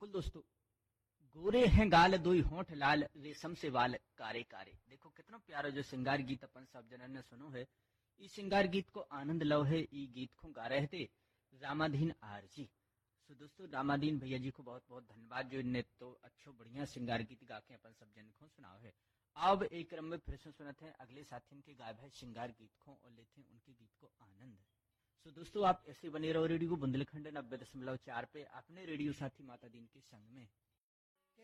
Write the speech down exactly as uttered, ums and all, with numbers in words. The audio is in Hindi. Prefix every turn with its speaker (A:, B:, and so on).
A: बिल्कुल दोस्तों, गोरे हैं गाल दुई होंठ लाल, रेशम से वाल कारे कारे। देखो कितना प्यारा जो श्रृंगार गीत अपन सब जनन ने सुनो है। ई श्रृंगार गीत को आनंद लो है, ई गीत को गा रहे थे रामाधीन आरजी। सो दोस्तों, रामाधीन भैया जी को बहुत बहुत धन्यवाद जो इनने तो अच्छो बढ़िया श्रृंगार गीत गा के अपन सब जन को सुनाओ है। अब एक क्रम में फिर से सुनते हैं अगले साथी के गायब है श्रृंगार गीत को और लेते हैं उनके गीत को आनंद। सो दोस्तों, आप ऐसे बने रहो रेडियो बुंदेलखंड नब्बे दशमलव चार पे अपने रेडियो साथी माता दीन के संग में।